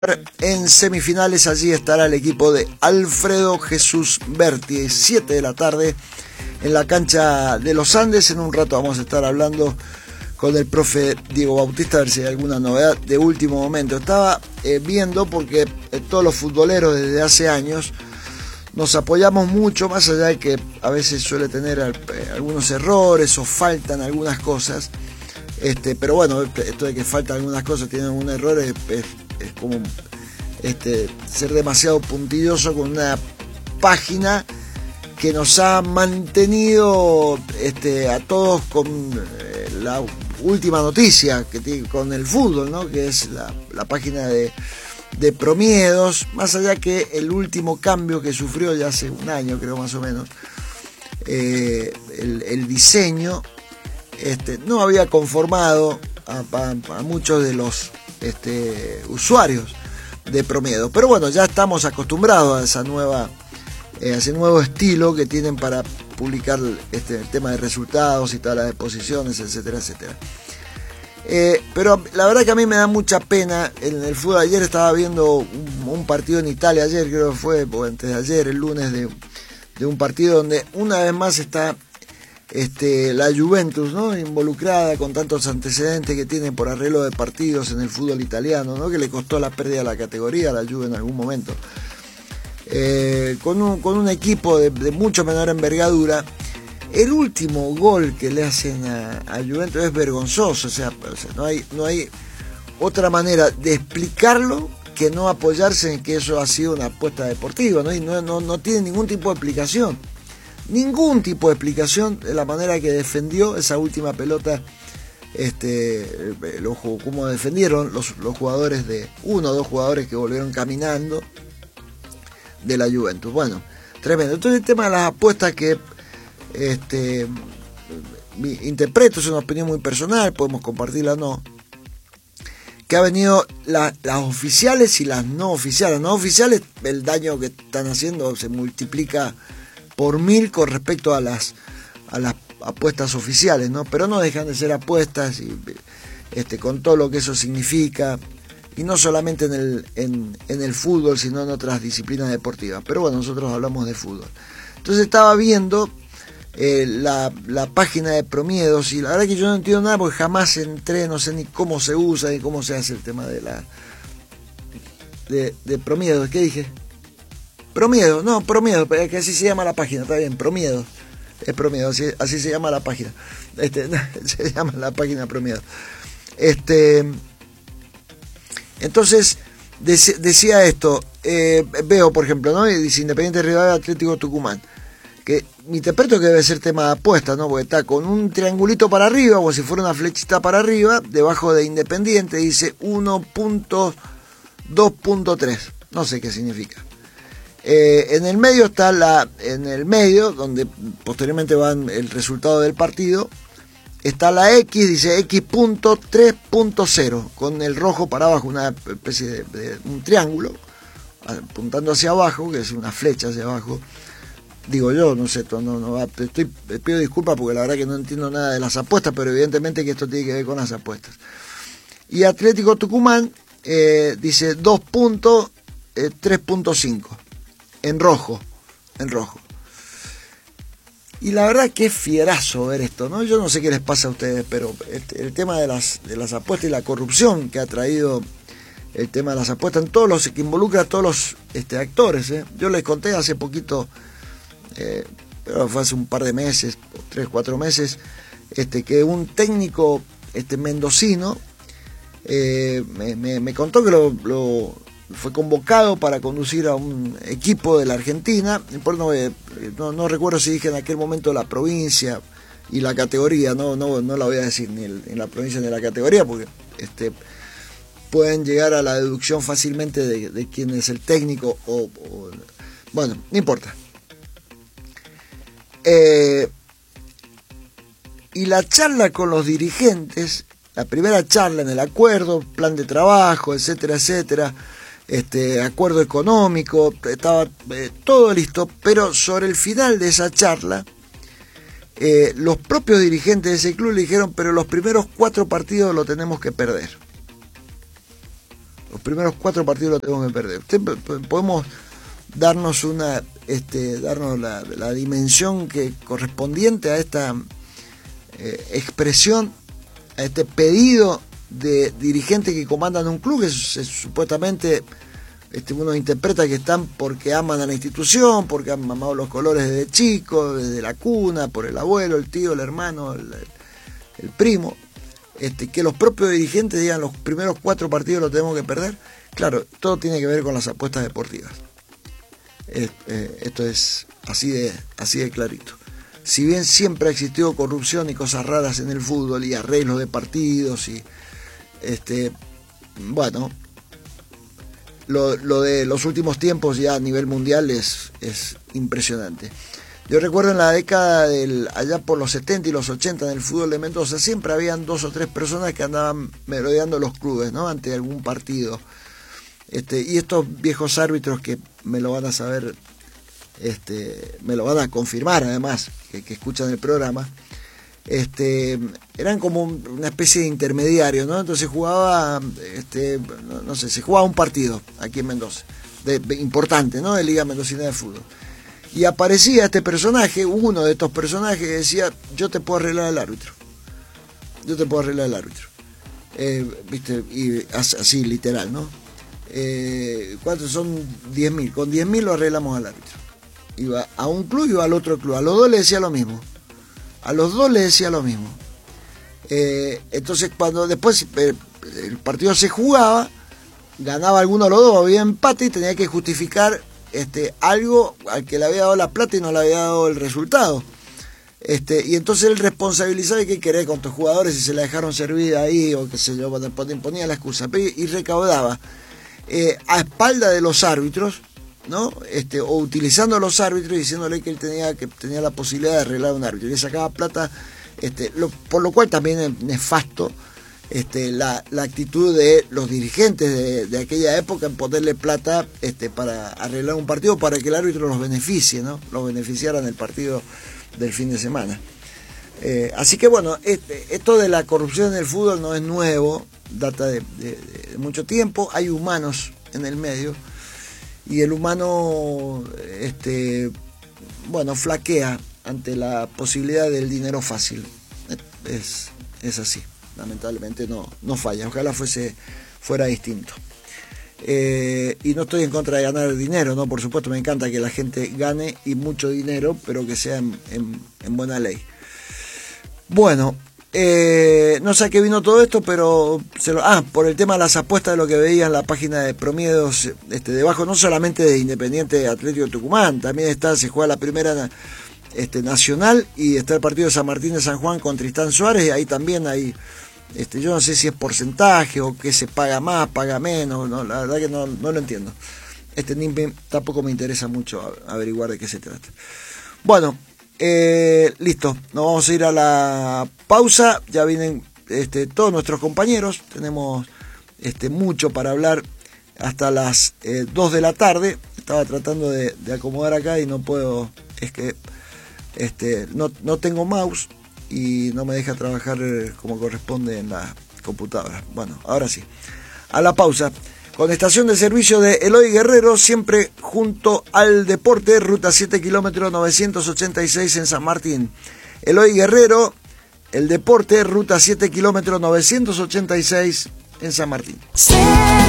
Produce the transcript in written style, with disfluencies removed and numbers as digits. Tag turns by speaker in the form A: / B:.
A: En semifinales allí estará el equipo de Alfredo Jesús Berti, 7 de la tarde en la cancha de los Andes. En un rato vamos a estar hablando con el profe Diego Bautista a ver si hay alguna novedad de último momento. Estaba viendo porque todos los futboleros desde hace años nos apoyamos mucho, más allá de que a veces suele tener algunos errores o faltan algunas cosas. Pero bueno, esto de que faltan algunas cosas, tienen un error, es como ser demasiado puntilloso con una página que nos ha mantenido a todos con la última noticia que tiene con el fútbol, ¿no? Que es la página de Promiedos, más allá que el último cambio que sufrió ya hace un año, creo más o menos, el diseño no había conformado a muchos de los usuarios de Promiedos, pero bueno, ya estamos acostumbrados a ese nuevo estilo que tienen para publicar el tema de resultados y todas las exposiciones, etcétera, etcétera. Pero la verdad que a mí me da mucha pena. En el fútbol, ayer estaba viendo un partido en Italia, ayer creo que fue, o antes de ayer, el lunes, de un partido donde una vez más está la Juventus, ¿no?, involucrada con tantos antecedentes que tiene por arreglo de partidos en el fútbol italiano, ¿no?, que le costó la pérdida de la categoría a la Juve en algún momento, con un equipo de mucho menor envergadura. El último gol que le hacen a Juventus es vergonzoso, o sea, no hay otra manera de explicarlo que no apoyarse en que eso ha sido una apuesta deportiva, ¿no? Y no tiene ningún tipo de explicación. Ningún tipo de explicación de la manera que defendió esa última pelota, cómo defendieron los jugadores uno o dos jugadores que volvieron caminando de la Juventus. Bueno, tremendo. Entonces el tema de las apuestas que interpreto, es una opinión muy personal, podemos compartirla o no, que ha venido las oficiales y las no oficiales. Las no oficiales, el daño que están haciendo se multiplica por 1000 con respecto a las apuestas oficiales, ¿no? Pero no dejan de ser apuestas y con todo lo que eso significa, y no solamente en el fútbol, sino en otras disciplinas deportivas. Pero bueno, nosotros hablamos de fútbol. Entonces estaba viendo la página de Promiedos, y la verdad que yo no entiendo nada porque jamás entré, no sé ni cómo se usa ni cómo se hace el tema de Promiedos. ¿Qué dije? Promiedos, que así se llama la página, está bien, Promiedos, es Promiedos, así se llama la página, se llama la página Promiedos. Entonces decía esto, veo por ejemplo, ¿no?, dice Independiente Rivadavia, Atlético Tucumán, que mi interpreto que debe ser tema de apuesta, ¿no?, porque está con un triangulito para arriba, como si fuera una flechita para arriba, debajo de Independiente dice 1.2.3, no sé qué significa. En el medio está donde posteriormente van el resultado del partido, está la X, dice X.3.0, con el rojo para abajo, una especie de un triángulo apuntando hacia abajo, que es una flecha hacia abajo. Digo yo, no sé, pido disculpas porque la verdad que no entiendo nada de las apuestas, pero evidentemente que esto tiene que ver con las apuestas. Y Atlético Tucumán dice 2.3.5 en rojo. Y la verdad que es fierazo ver esto, ¿no? Yo no sé qué les pasa a ustedes, pero el tema de las apuestas y la corrupción que ha traído el tema de las apuestas, que involucra a todos los actores, ¿eh? Yo les conté hace poquito, pero fue hace un par de meses, 3-4 meses, que un técnico mendocino me contó que fue convocado para conducir a un equipo de la Argentina. No recuerdo si dije en aquel momento la provincia y la categoría, no la voy a decir ni en la provincia ni en la categoría, porque pueden llegar a la deducción fácilmente de quién es el técnico, bueno, no importa. Y la charla con los dirigentes, la primera charla en el acuerdo, plan de trabajo, etcétera, etcétera, acuerdo económico, estaba todo listo, pero sobre el final de esa charla, los propios dirigentes de ese club le dijeron, pero los primeros 4 partidos lo tenemos que perder. Los primeros 4 partidos los tenemos que perder. Podemos darnos darnos la dimensión correspondiente a esta expresión, a este pedido de dirigentes que comandan un club, que supuestamente uno interpreta que están porque aman a la institución, porque han mamado los colores desde chico, desde la cuna, por el abuelo, el tío, el hermano, el primo. Que los propios dirigentes digan los primeros 4 partidos los tenemos que perder. Claro, todo tiene que ver con las apuestas deportivas. Esto es así de clarito. Si bien siempre ha existido corrupción y cosas raras en el fútbol y arreglos de partidos y bueno, lo de los últimos tiempos ya a nivel mundial es impresionante. Yo recuerdo en la década allá por los 70 y los 80 en el fútbol de Mendoza siempre habían 2 o 3 personas que andaban merodeando los clubes, ¿no? Ante algún partido. Y estos viejos árbitros que me lo van a saber, me lo van a confirmar además, que escuchan el programa, eran como una especie de intermediario, ¿no? Entonces jugaba, no sé, se jugaba un partido aquí en Mendoza, importante, ¿no? De Liga Mendocina de Fútbol. Y aparecía este personaje, uno de estos personajes, que decía, yo te puedo arreglar el árbitro. Yo te puedo arreglar el árbitro. ¿Viste? Y así, literal, ¿no? ¿Cuántos son? 10.000. Con 10.000 lo arreglamos al árbitro. Iba a un club y iba al otro club. A los dos le decía lo mismo. A los dos le decía lo mismo. Entonces, cuando después el partido se jugaba, ganaba alguno de los dos, había empate y tenía que justificar algo al que le había dado la plata y no le había dado el resultado. Y entonces él responsabilizaba y qué querés con tus jugadores si se la dejaron servida ahí o qué sé yo, ponía la excusa y recaudaba a espalda de los árbitros, ¿no? O utilizando a los árbitros y diciéndole que él tenía la posibilidad de arreglar un árbitro y le sacaba plata, por lo cual también es nefasto la actitud de los dirigentes de aquella época en ponerle plata para arreglar un partido para que el árbitro los beneficie, ¿no? Los beneficiara en el partido del fin de semana. Así que bueno, esto de la corrupción en el fútbol no es nuevo, data de mucho tiempo. Hay humanos en el medio y el humano bueno, flaquea ante la posibilidad del dinero fácil. Es así. Lamentablemente no falla, ojalá fuera distinto. Y no estoy en contra de ganar dinero, ¿no? Por supuesto, me encanta que la gente gane y mucho dinero, pero que sea en buena ley. Bueno, no sé a qué vino todo esto, pero por el tema de las apuestas de lo que veía en la página de promedios debajo, no solamente de Independiente Atlético de Tucumán, también se juega la primera nacional y está el partido de San Martín de San Juan con Tristán Suárez, y ahí también hay yo no sé si es porcentaje o que se paga más, paga menos, no, la verdad que no lo entiendo. Tampoco me interesa mucho averiguar de qué se trata. Bueno, listo, nos vamos a ir a la pausa, ya vienen todos nuestros compañeros, tenemos mucho para hablar hasta las 2 de la tarde, estaba tratando de acomodar acá y no puedo, es que no tengo mouse y no me deja trabajar como corresponde en la computadora. Bueno, ahora sí, a la pausa, con estación de servicio de Eloy Guerrero, siempre junto al deporte, ruta 7 kilómetros 986 en San Martín. Eloy Guerrero, el deporte, ruta 7 kilómetros 986 en San Martín.